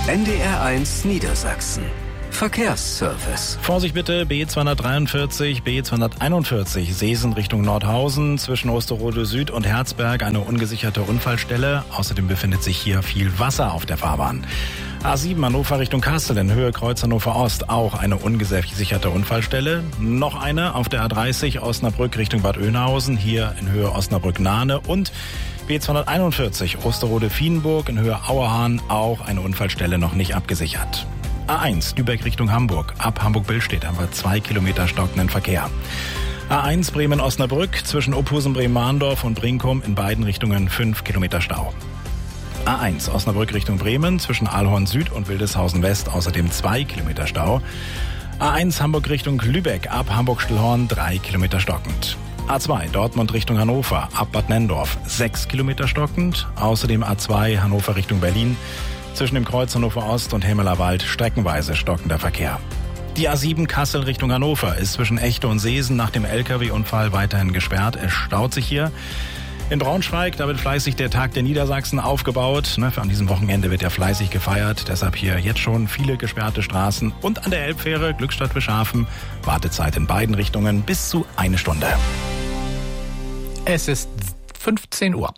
NDR1 Niedersachsen. Verkehrsservice. Vorsicht bitte, B243, B241, Seesen Richtung Nordhausen, zwischen Osterode Süd und Herzberg eine ungesicherte Unfallstelle. Außerdem befindet sich hier viel Wasser auf der Fahrbahn. A7 Hannover Richtung Kassel in Höhe Kreuz Hannover Ost, auch eine ungesicherte Unfallstelle. Noch eine auf der A30 Osnabrück Richtung Bad Oeynhausen, hier in Höhe Osnabrück-Nahne. Und B241 Osterode-Vienburg in Höhe Auerhahn, auch eine Unfallstelle noch nicht abgesichert. A1 Lübeck Richtung Hamburg, ab Hamburg-Billstedt haben wir 2 Kilometer stockenden Verkehr. A1 Bremen-Osnabrück zwischen Opusen-Bremen-Mahndorf und Brinkum in beiden Richtungen 5 Kilometer Stau. A1 Osnabrück Richtung Bremen zwischen Aalhorn Süd und Wildeshausen West außerdem 2 Kilometer Stau. A1 Hamburg Richtung Lübeck ab Hamburg-Stillhorn 3 Kilometer stockend. A2 Dortmund Richtung Hannover ab Bad Nenndorf 6 Kilometer stockend. Außerdem A2 Hannover Richtung Berlin zwischen dem Kreuz Hannover Ost und Hemmelerwald streckenweise stockender Verkehr. Die A7 Kassel Richtung Hannover ist zwischen Echte und Seesen nach dem LKW-Unfall weiterhin gesperrt. Es staut sich hier. In Braunschweig, da wird fleißig der Tag der Niedersachsen aufgebaut. An diesem Wochenende wird ja fleißig gefeiert. Deshalb hier jetzt schon viele gesperrte Straßen. Und an der Elbfähre Glückstadt Bischhafen Wartezeit in beiden Richtungen bis zu 1 Stunde. Es ist 15 Uhr.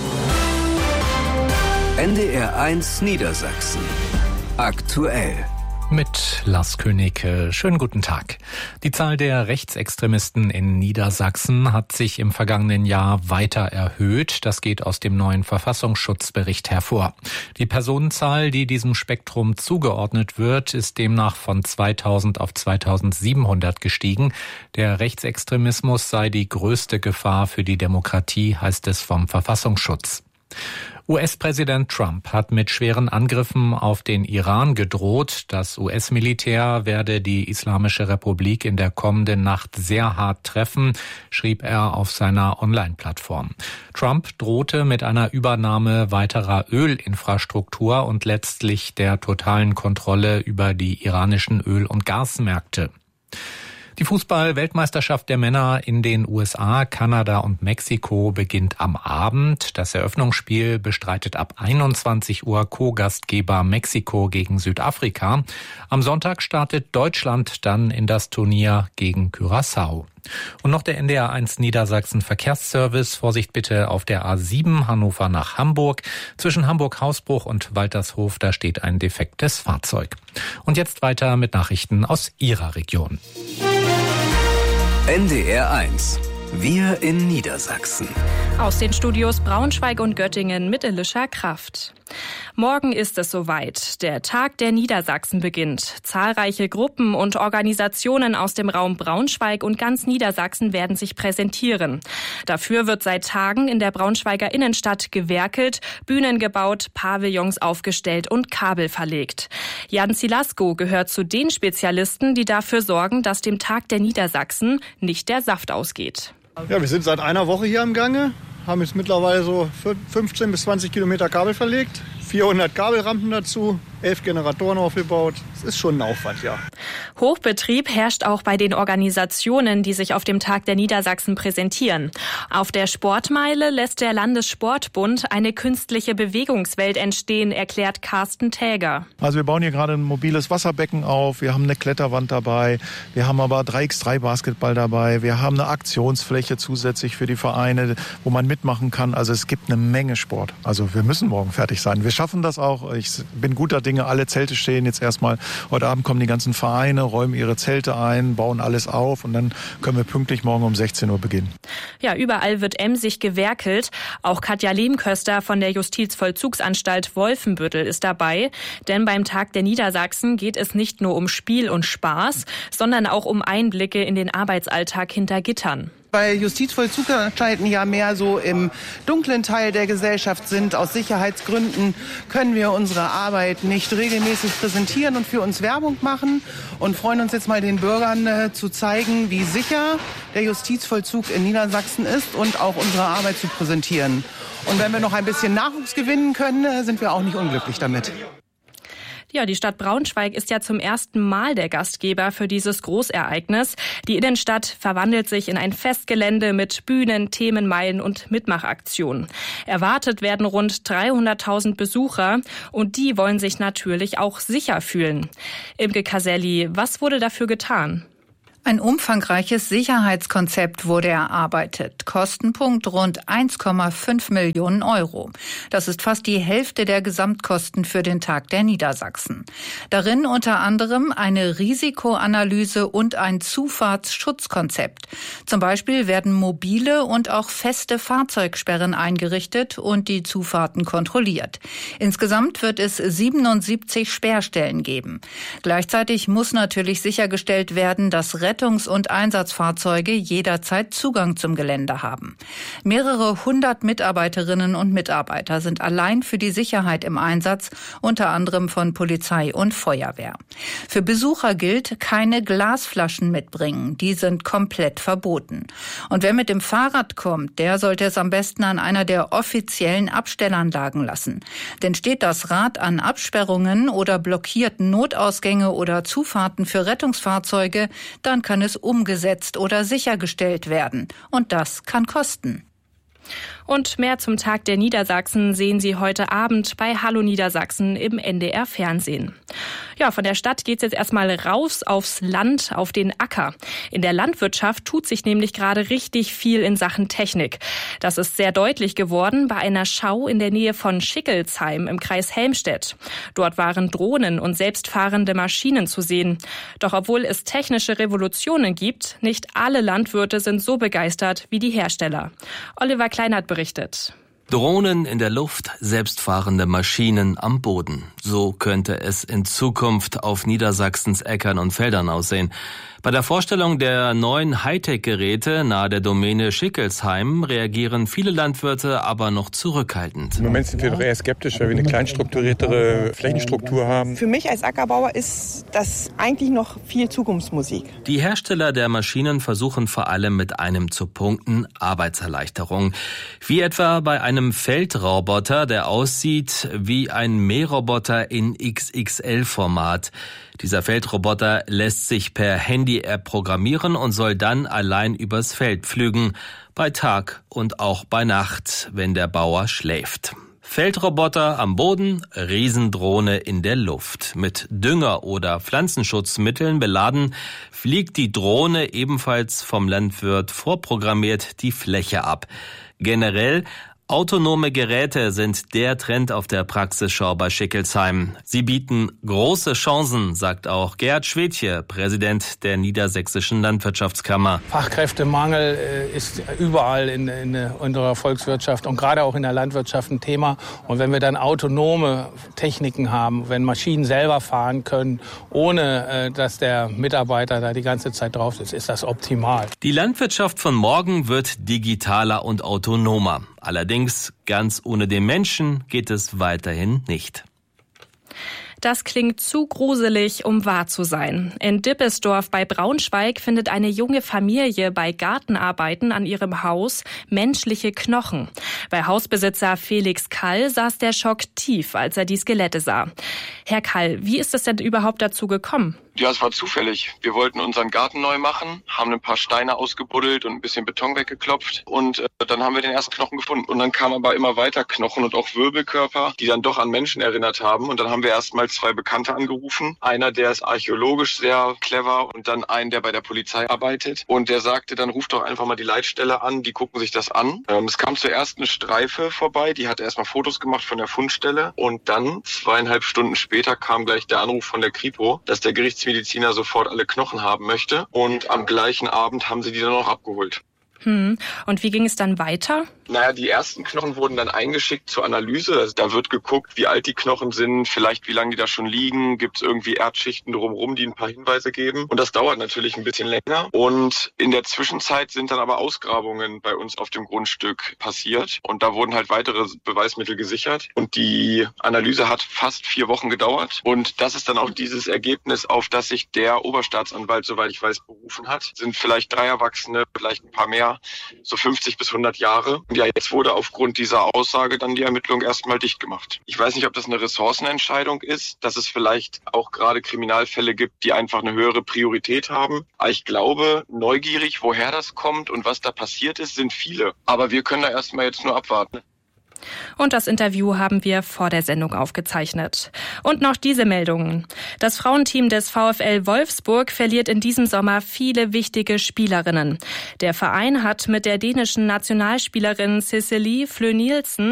NDR1 Niedersachsen. Aktuell. Mit Lars König. Schönen guten Tag. Die Zahl der Rechtsextremisten in Niedersachsen hat sich im vergangenen Jahr weiter erhöht. Das geht aus dem neuen Verfassungsschutzbericht hervor. Die Personenzahl, die diesem Spektrum zugeordnet wird, ist demnach von 2000 auf 2700 gestiegen. Der Rechtsextremismus sei die größte Gefahr für die Demokratie, heißt es vom Verfassungsschutz. US-Präsident Trump hat mit schweren Angriffen auf den Iran gedroht. Das US-Militär werde die Islamische Republik in der kommenden Nacht sehr hart treffen, schrieb er auf seiner Online-Plattform. Trump drohte mit einer Übernahme weiterer Ölinfrastruktur und letztlich der totalen Kontrolle über die iranischen Öl- und Gasmärkte. Die Fußball-Weltmeisterschaft der Männer in den USA, Kanada und Mexiko beginnt am Abend. Das Eröffnungsspiel bestreitet ab 21 Uhr Co-Gastgeber Mexiko gegen Südafrika. Am Sonntag startet Deutschland dann in das Turnier gegen Curaçao. Und noch der NDR1 Niedersachsen Verkehrsservice. Vorsicht bitte auf der A7 Hannover nach Hamburg. Zwischen Hamburg-Hausbruch und Waltershof, da steht ein defektes Fahrzeug. Und jetzt weiter mit Nachrichten aus Ihrer Region. NDR1. Wir in Niedersachsen. Aus den Studios Braunschweig und Göttingen mit Elisha Kraft. Morgen ist es soweit. Der Tag der Niedersachsen beginnt. Zahlreiche Gruppen und Organisationen aus dem Raum Braunschweig und ganz Niedersachsen werden sich präsentieren. Dafür wird seit Tagen in der Braunschweiger Innenstadt gewerkelt, Bühnen gebaut, Pavillons aufgestellt und Kabel verlegt. Jan Zilasko gehört zu den Spezialisten, die dafür sorgen, dass dem Tag der Niedersachsen nicht der Saft ausgeht. Ja, wir sind seit einer Woche hier im Gange, haben jetzt mittlerweile so 15 bis 20 Kilometer Kabel verlegt, 400 Kabelrampen dazu, 11 Generatoren aufgebaut. Das ist schon ein Aufwand, ja. Hochbetrieb herrscht auch bei den Organisationen, die sich auf dem Tag der Niedersachsen präsentieren. Auf der Sportmeile lässt der Landessportbund eine künstliche Bewegungswelt entstehen, erklärt Carsten Täger. Also wir bauen hier gerade ein mobiles Wasserbecken auf, wir haben eine Kletterwand dabei, wir haben aber 3x3 Basketball dabei, wir haben eine Aktionsfläche zusätzlich für die Vereine, wo man mitmachen kann. Also es gibt eine Menge Sport. Also wir müssen morgen fertig sein. Wir schaffen das auch. Ich bin guter Dinge. Alle Zelte stehen jetzt erstmal. Heute Abend kommen die ganzen Vereine, räumen ihre Zelte ein, bauen alles auf und dann können wir pünktlich morgen um 16 Uhr beginnen. Ja, überall wird emsig gewerkelt. Auch Katja Lehmköster von der Justizvollzugsanstalt Wolfenbüttel ist dabei. Denn beim Tag der Niedersachsen geht es nicht nur um Spiel und Spaß, sondern auch um Einblicke in den Arbeitsalltag hinter Gittern. Weil Justizvollzugsanstalten ja mehr so im dunklen Teil der Gesellschaft sind. Aus Sicherheitsgründen können wir unsere Arbeit nicht regelmäßig präsentieren und für uns Werbung machen und freuen uns jetzt mal den Bürgern zu zeigen, wie sicher der Justizvollzug in Niedersachsen ist und auch unsere Arbeit zu präsentieren. Und wenn wir noch ein bisschen Nachwuchs gewinnen können, sind wir auch nicht unglücklich damit. Ja, die Stadt Braunschweig ist ja zum ersten Mal der Gastgeber für dieses Großereignis. Die Innenstadt verwandelt sich in ein Festgelände mit Bühnen, Themenmeilen und Mitmachaktionen. Erwartet werden rund 300.000 Besucher und die wollen sich natürlich auch sicher fühlen. Imke Caselli, was wurde dafür getan? Ein umfangreiches Sicherheitskonzept wurde erarbeitet. Kostenpunkt rund 1,5 Millionen Euro. Das ist fast die Hälfte der Gesamtkosten für den Tag der Niedersachsen. Darin unter anderem eine Risikoanalyse und ein Zufahrtsschutzkonzept. Zum Beispiel werden mobile und auch feste Fahrzeugsperren eingerichtet und die Zufahrten kontrolliert. Insgesamt wird es 77 Sperrstellen geben. Gleichzeitig muss natürlich sichergestellt werden, dass Rettungs- und Einsatzfahrzeuge jederzeit Zugang zum Gelände haben. Mehrere hundert Mitarbeiterinnen und Mitarbeiter sind allein für die Sicherheit im Einsatz, unter anderem von Polizei und Feuerwehr. Für Besucher gilt, keine Glasflaschen mitbringen. Die sind komplett verboten. Und wer mit dem Fahrrad kommt, der sollte es am besten an einer der offiziellen Abstellanlagen lassen. Denn steht das Rad an Absperrungen oder blockiert Notausgänge oder Zufahrten für Rettungsfahrzeuge, dann kann es umgesetzt oder sichergestellt werden. Und das kann kosten. Und mehr zum Tag der Niedersachsen sehen Sie heute Abend bei Hallo Niedersachsen im NDR Fernsehen. Ja, von der Stadt geht's jetzt erstmal raus aufs Land, auf den Acker. In der Landwirtschaft tut sich nämlich gerade richtig viel in Sachen Technik. Das ist sehr deutlich geworden bei einer Schau in der Nähe von Schickelsheim im Kreis Helmstedt. Dort waren Drohnen und selbstfahrende Maschinen zu sehen. Doch obwohl es technische Revolutionen gibt, nicht alle Landwirte sind so begeistert wie die Hersteller. Oliver Kleinert berichtet. Drohnen in der Luft, selbstfahrende Maschinen am Boden. So könnte es in Zukunft auf Niedersachsens Äckern und Feldern aussehen. Bei der Vorstellung der neuen Hightech-Geräte nahe der Domäne Schickelsheim reagieren viele Landwirte aber noch zurückhaltend. Im Moment sind wir doch eher skeptisch, weil wir eine kleinstrukturiertere Flächenstruktur haben. Für mich als Ackerbauer ist das eigentlich noch viel Zukunftsmusik. Die Hersteller der Maschinen versuchen vor allem mit einem zu punkten: Arbeitserleichterung. Wie etwa bei einem Feldroboter, der aussieht wie ein Mähroboter in XXL-Format. Dieser Feldroboter lässt sich per Handy-App programmieren und soll dann allein übers Feld pflügen, bei Tag und auch bei Nacht, wenn der Bauer schläft. Feldroboter am Boden, Riesendrohne in der Luft. Mit Dünger oder Pflanzenschutzmitteln beladen, fliegt die Drohne ebenfalls vom Landwirt vorprogrammiert die Fläche ab. Generell autonome Geräte sind der Trend auf der Praxisschau bei Schickelsheim. Sie bieten große Chancen, sagt auch Gerd Schwedtje, Präsident der Niedersächsischen Landwirtschaftskammer. Fachkräftemangel ist überall in unserer Volkswirtschaft und gerade auch in der Landwirtschaft ein Thema. Und wenn wir dann autonome Techniken haben, wenn Maschinen selber fahren können, ohne dass der Mitarbeiter da die ganze Zeit drauf ist, ist das optimal. Die Landwirtschaft von morgen wird digitaler und autonomer. Allerdings, ganz ohne den Menschen geht es weiterhin nicht. Das klingt zu gruselig, um wahr zu sein. In Dippesdorf bei Braunschweig findet eine junge Familie bei Gartenarbeiten an ihrem Haus menschliche Knochen. Bei Hausbesitzer Felix Kall saß der Schock tief, als er die Skelette sah. Herr Kall, wie ist es denn überhaupt dazu gekommen? Ja, es war zufällig. Wir wollten unseren Garten neu machen, haben ein paar Steine ausgebuddelt und ein bisschen Beton weggeklopft und dann haben wir den ersten Knochen gefunden. Und dann kamen aber immer weiter Knochen und auch Wirbelkörper, die dann doch an Menschen erinnert haben. Und dann haben wir erstmal 2 Bekannte angerufen. Einer, der ist archäologisch sehr clever und dann einen, der bei der Polizei arbeitet. Und der sagte, dann ruft doch einfach mal die Leitstelle an, die gucken sich das an. Es kam zuerst eine Streife vorbei, die hat erstmal Fotos gemacht von der Fundstelle. Und dann 2,5 Stunden später kam gleich der Anruf von der Kripo, dass der Gerichtsmediziner sofort alle Knochen haben möchte. Und am gleichen Abend haben sie die dann noch abgeholt. Und wie ging es dann weiter? Naja, die ersten Knochen wurden dann eingeschickt zur Analyse. Also da wird geguckt, wie alt die Knochen sind, vielleicht wie lange die da schon liegen. Gibt es irgendwie Erdschichten drumherum, die ein paar Hinweise geben. Und das dauert natürlich ein bisschen länger. Und in der Zwischenzeit sind dann aber Ausgrabungen bei uns auf dem Grundstück passiert. Und da wurden halt weitere Beweismittel gesichert. Und die Analyse hat fast 4 Wochen gedauert. Und das ist dann auch dieses Ergebnis, auf das sich der Oberstaatsanwalt, soweit ich weiß, berufen hat. Sind vielleicht 3 Erwachsene, vielleicht ein paar mehr. ja so 50 bis 100 Jahre. Und ja, jetzt wurde aufgrund dieser Aussage dann die Ermittlung erstmal dicht gemacht. Ich weiß nicht, ob das eine Ressourcenentscheidung ist, dass es vielleicht auch gerade Kriminalfälle gibt, die einfach eine höhere Priorität haben. Aber ich glaube, neugierig, woher das kommt und was da passiert ist, sind viele. Aber wir können da erstmal jetzt nur abwarten. Und das Interview haben wir vor der Sendung aufgezeichnet. Und noch diese Meldungen. Das Frauenteam des VfL Wolfsburg verliert in diesem Sommer viele wichtige Spielerinnen. Der Verein hat mit der dänischen Nationalspielerin Cecilie Flø Nielsen